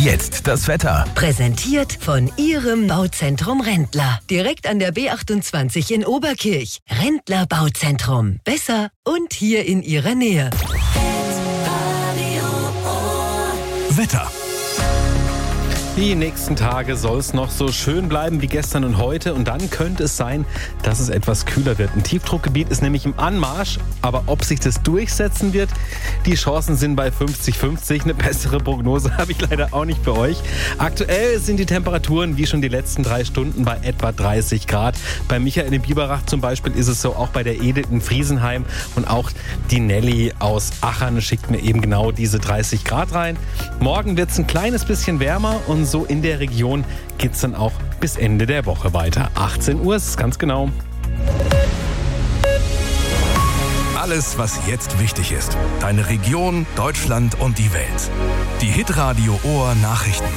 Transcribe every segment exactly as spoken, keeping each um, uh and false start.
jetzt das Wetter. Präsentiert von Ihrem Bauzentrum Rendler. Direkt an der B achtundzwanzig in Oberkirch. Rendler Bauzentrum. Besser und hier in Ihrer Nähe. Wetter. Die nächsten Tage soll es noch so schön bleiben wie gestern und heute und dann könnte es sein, dass es etwas kühler wird. Ein Tiefdruckgebiet ist nämlich im Anmarsch, aber ob sich das durchsetzen wird, die Chancen sind bei fünfzig fünfzig. Eine bessere Prognose habe ich leider auch nicht für euch. Aktuell sind die Temperaturen wie schon die letzten drei Stunden bei etwa dreißig Grad. Bei Michael in Biberach zum Beispiel ist es so, auch bei der Edith in Friesenheim und auch die Nelly aus Achern schickt mir eben genau diese dreißig Grad rein. Morgen wird es ein kleines bisschen wärmer und so in der Region geht es dann auch bis Ende der Woche weiter. achtzehn Uhr ist es ganz genau. Alles, was jetzt wichtig ist. Deine Region, Deutschland und die Welt. Die Hitradio Ohr Nachrichten.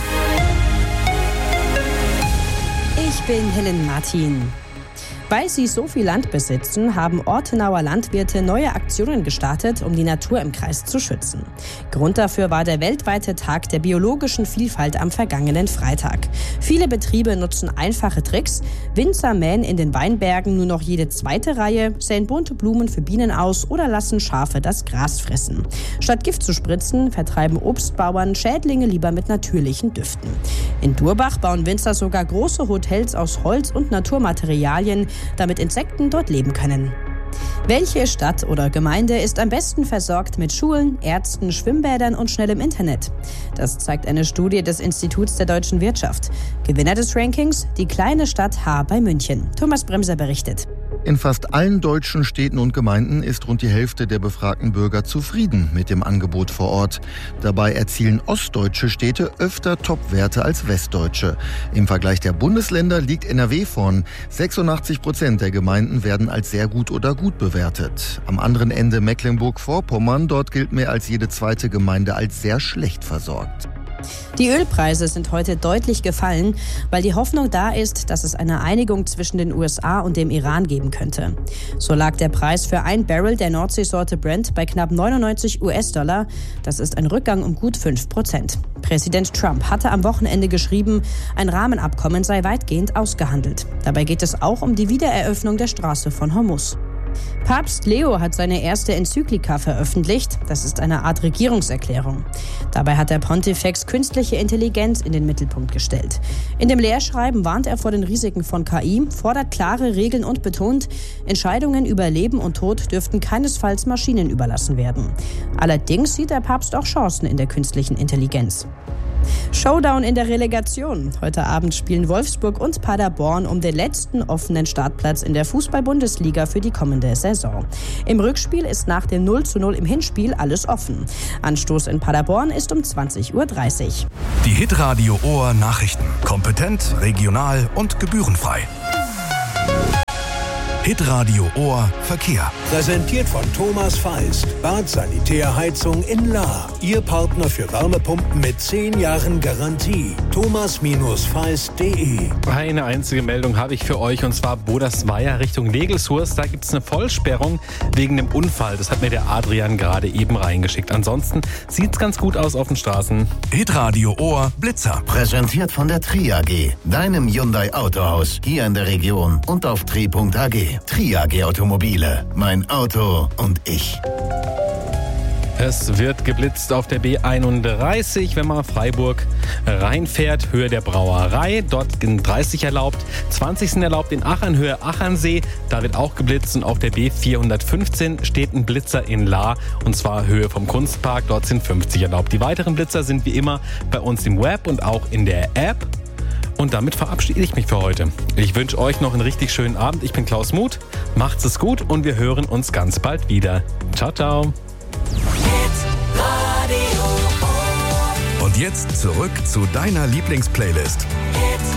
Ich bin Helen Martin. Weil sie so viel Land besitzen, haben Ortenauer Landwirte neue Aktionen gestartet, um die Natur im Kreis zu schützen. Grund dafür war der weltweite Tag der biologischen Vielfalt am vergangenen Freitag. Viele Betriebe nutzen einfache Tricks. Winzer mähen in den Weinbergen nur noch jede zweite Reihe, säen bunte Blumen für Bienen aus oder lassen Schafe das Gras fressen. Statt Gift zu spritzen, vertreiben Obstbauern Schädlinge lieber mit natürlichen Düften. In Durbach bauen Winzer sogar große Hotels aus Holz und Naturmaterialien, damit Insekten dort leben können. Welche Stadt oder Gemeinde ist am besten versorgt mit Schulen, Ärzten, Schwimmbädern und schnellem Internet? Das zeigt eine Studie des Instituts der deutschen Wirtschaft. Gewinner des Rankings, die kleine Stadt Haar bei München. Thomas Bremser berichtet. In fast allen deutschen Städten und Gemeinden ist rund die Hälfte der befragten Bürger zufrieden mit dem Angebot vor Ort. Dabei erzielen ostdeutsche Städte öfter Top-Werte als westdeutsche. Im Vergleich der Bundesländer liegt N R W vorn. sechsundachtzig Prozent der Gemeinden werden als sehr gut oder gut bewertet. Am anderen Ende Mecklenburg-Vorpommern, dort gilt mehr als jede zweite Gemeinde als sehr schlecht versorgt. Die Ölpreise sind heute deutlich gefallen, weil die Hoffnung da ist, dass es eine Einigung zwischen den U S A und dem Iran geben könnte. So lag der Preis für ein Barrel der Nordseesorte Brent bei knapp neunundneunzig US-Dollar. Das ist ein Rückgang um gut fünf Prozent. Präsident Trump hatte am Wochenende geschrieben, ein Rahmenabkommen sei weitgehend ausgehandelt. Dabei geht es auch um die Wiedereröffnung der Straße von Hormuz. Papst Leo hat seine erste Enzyklika veröffentlicht. Das ist eine Art Regierungserklärung. Dabei hat der Pontifex künstliche Intelligenz in den Mittelpunkt gestellt. In dem Lehrschreiben warnt er vor den Risiken von K I, fordert klare Regeln und betont, Entscheidungen über Leben und Tod dürften keinesfalls Maschinen überlassen werden. Allerdings sieht der Papst auch Chancen in der künstlichen Intelligenz. Showdown in der Relegation. Heute Abend spielen Wolfsburg und Paderborn um den letzten offenen Startplatz in der Fußball-Bundesliga für die kommende Saison. Im Rückspiel ist nach dem null zu null im Hinspiel alles offen. Anstoß in Paderborn ist um zwanzig Uhr dreißig. Die Hitradio Ohr Nachrichten. Kompetent, regional und gebührenfrei. Hitradio Ohr Verkehr. Präsentiert von Thomas Feist. Bad Sanitär Heizung in Lahr. Ihr Partner für Wärmepumpen mit zehn Jahren Garantie. thomas feist punkt de. Eine einzige Meldung habe ich für euch und zwar Bodersweier Richtung Legelshurst. Da gibt es eine Vollsperrung wegen dem Unfall. Das hat mir der Adrian gerade eben reingeschickt. Ansonsten sieht es ganz gut aus auf den Straßen. Hitradio Ohr Blitzer. Präsentiert von der Tri A G, deinem Hyundai Autohaus hier in der Region und auf tri punkt a g. Tri A G Automobile. Mein Auto und ich. Es wird geblitzt auf der B einunddreißig, wenn man Freiburg reinfährt, Höhe der Brauerei. Dort sind dreißig erlaubt, zwanzig sind erlaubt in Achern, Höhe Achernsee. Da wird auch geblitzt und auf der B vierhundertfünfzehn steht ein Blitzer in Lahr und zwar Höhe vom Kunstpark. Dort sind fünfzig erlaubt. Die weiteren Blitzer sind wie immer bei uns im Web und auch in der App. Und damit verabschiede ich mich für heute. Ich wünsche euch noch einen richtig schönen Abend. Ich bin Klaus Muth. Macht's es gut und wir hören uns ganz bald wieder. Ciao, ciao. Und jetzt zurück zu deiner Lieblingsplaylist.